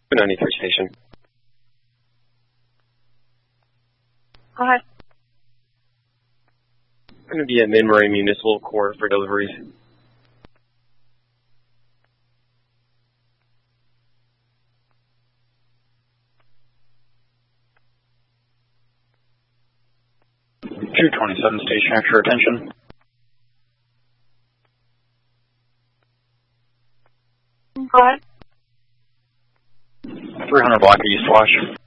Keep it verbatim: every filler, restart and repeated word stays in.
ninety-three station. Hi. I'm going to be at Mid-Murray Municipal Court for deliveries. two twenty-seven station, at your attention. Go ahead. three hundred block East Wash.